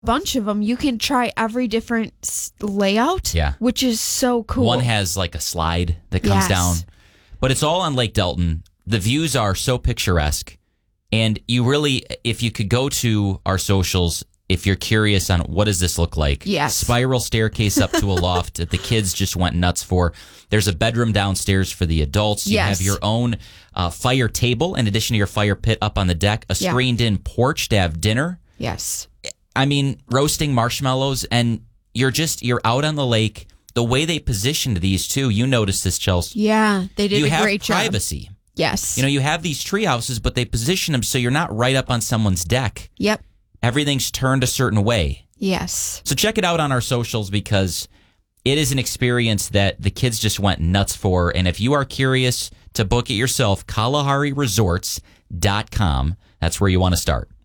bunch of them. You can try every different layout, which is so cool. One has like a slide that comes down, but it's all on Lake Delton. The views are so picturesque, and you really, if you could go to our socials, if you're curious on what does this look like, spiral staircase up to a loft that the kids just went nuts for. There's a bedroom downstairs for the adults. You have your own fire table in addition to your fire pit up on the deck, a screened-in porch to have dinner. Yes. I mean, roasting marshmallows, and you're out on the lake. The way they positioned these, too, you noticed this, Chelsea. Yeah, they did a great job. You have privacy. Yes. You have these tree houses, but they position them so you're not right up on someone's deck. Yep. Everything's turned a certain way. Yes. So check it out on our socials because it is an experience that the kids just went nuts for. And if you are curious to book it yourself, KalahariResorts.com. That's where you want to start.